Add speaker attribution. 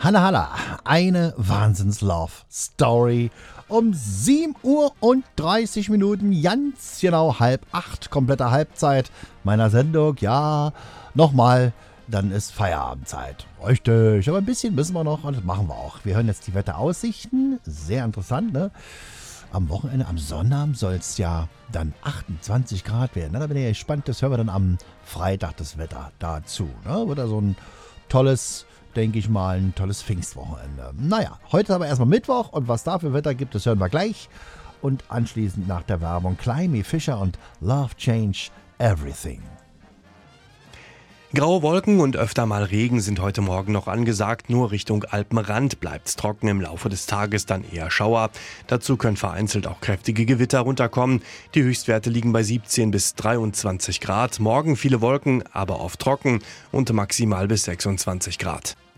Speaker 1: Halla Halla, eine Wahnsinns-Love-Story. Um 7:30 Uhr, ganz genau 7:30, komplette Halbzeit meiner Sendung. Ja, nochmal, dann ist Feierabendzeit. Richtig, aber ein bisschen müssen wir noch und das machen wir auch. Wir hören jetzt die Wetteraussichten, sehr interessant, ne? Am Wochenende, am Sonnabend soll es ja dann 28 Grad werden. Da bin ich gespannt, das hören wir dann am Freitag das Wetter dazu. Ne? Wird da so ein tolles, denke ich mal, ein tolles Pfingstwochenende. Naja, heute ist aber erstmal Mittwoch und was da für Wetter gibt, das hören wir gleich. Und anschließend nach der Werbung Climby Fisher und Love Change Everything.
Speaker 2: Graue Wolken und öfter mal Regen sind heute Morgen noch angesagt. Nur Richtung Alpenrand bleibt es trocken, im Laufe des Tages dann eher Schauer. Dazu können vereinzelt auch kräftige Gewitter runterkommen. Die Höchstwerte liegen bei 17 bis 23 Grad. Morgen viele Wolken, aber oft trocken und maximal bis 26 Grad.